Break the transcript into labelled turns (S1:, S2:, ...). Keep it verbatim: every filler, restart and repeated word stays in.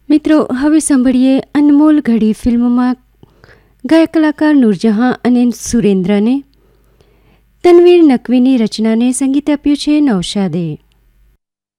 S1: મિત્રો, હવે સાંભળીએ અનમોલ ઘડી ફિલ્મમાં ગાયક કલાકાર નૂરજહાં અને સુરેન્દ્રને. તનવીર નકવીની રચનાને સંગીત આપ્યું છે નૌશાદે.